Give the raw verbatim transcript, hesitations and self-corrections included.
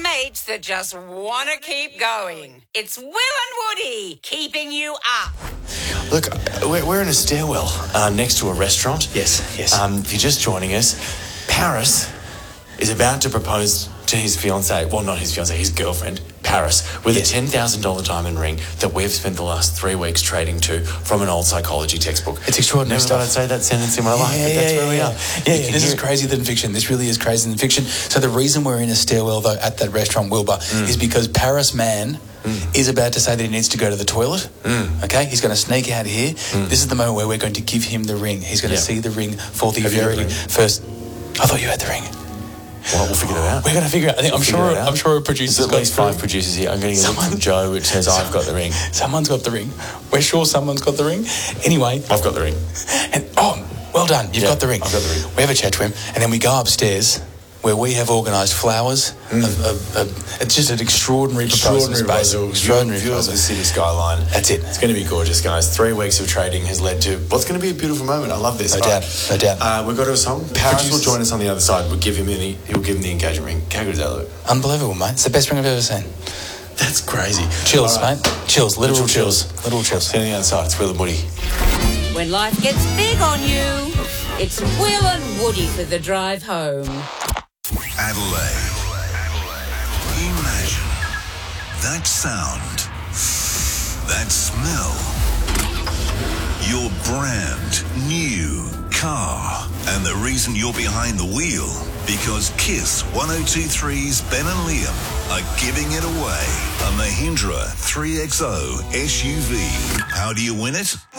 mates that just want to keep going. It's Will and Woody keeping you up. Look, we're, we're in a stairwell uh, next to a restaurant. Yes, yes. Um, if you're just joining us, Paris is about to propose to his fiancée, well, not his fiancée, his girlfriend, Paris, with yes. a ten thousand dollars diamond ring that we've spent the last three weeks trading to from an old psychology textbook. It's extraordinary Never stuff. thought I'd say that sentence in my life, yeah, but that's yeah, where yeah, we are. Yeah, yeah this is crazier than fiction. This really is crazier than fiction. So the reason we're in a stairwell, though, at that restaurant, Wilbur, mm. is because Paris man mm. is about to say that he needs to go to the toilet. Mm. Okay? He's going to sneak out of here. Mm. This is the moment where we're going to give him the ring. He's going to yeah. see the ring for the Have very first... I thought you had the ring. Well, we'll figure that out. We're going to figure it out. I think, we'll I'm sure. I'm sure a producer's There's at least five producers here. I'm going to get a look from Joe, which says I've got the ring. Someone's got the ring. We're sure someone's got the ring. Anyway, I've got the ring. And oh, well done. You've yeah, got the ring. I've got the ring. We have a chat to him, and then we go upstairs where we have organised flowers. Mm. Of, of, of, it's just an extraordinary, extraordinary proposal. proposal. Extraordinary view of the city skyline. That's it. It's going to be gorgeous, guys. Three weeks of trading has led to what's going to be a beautiful moment. I love this. No doubt. No doubt. Uh, we've got a song. Paris will join us on the other side. We'll give him the, he'll give him the engagement ring. How good is that, Luke? Unbelievable, mate. It's the best ring I've ever seen. That's crazy. Chills, right. mate. Chills. Literal, Literal chills. chills. Literal chills. See you on the other side. It's Will and Woody. When life gets big on you, it's Will and Woody for the drive home. Adelaide. Imagine that sound, that smell, your brand new car, and the reason you're behind the wheel, because Kiss one oh two three's Ben and Liam are giving it away. A Mahindra three X O S U V. How do you win it?